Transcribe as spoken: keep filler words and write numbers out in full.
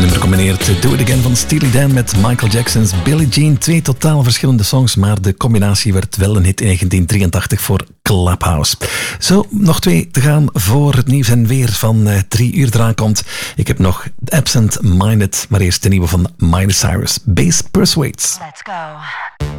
nummer combineert Do It Again van Steely Dan met Michael Jackson's Billie Jean. Twee totaal verschillende songs, maar de combinatie werd wel een hit in negentien drieëntachtig voor Clubhouse. Zo, nog twee te gaan voor het nieuws en weer van uh, drie uur eraan komt. Ik heb nog Absent Minded, maar eerst de nieuwe van Miley Cyrus, Bass Persuades. Let's go.